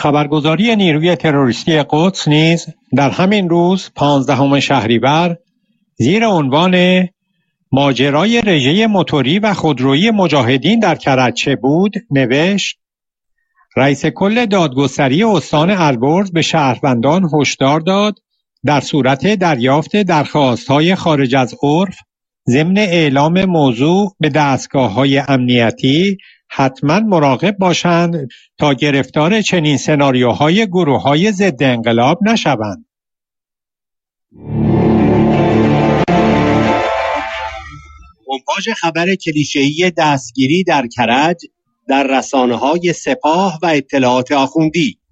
خبرگزاری نیروی تروریستی قدس نیز در همین روز 15 شهریور زیر عنوان ماجرای رژه موتوری و خودرویی مجاهدین در کرج بود نوشت: رئیس کل دادگستری استان البرز به شهروندان هشدار داد در صورت دریافت درخواست‌های خارج از عرف ضمن اعلام موضوع به دستگاه‌های امنیتی حتما مراقب باشند تا گرفتار چنین سناریوهای گروه‌های ضد انقلاب نشوند. مونتاژ خبر کلیشه‌ای دستگیری در کرج در رسانه‌های سپاه و اطلاعات آخوندی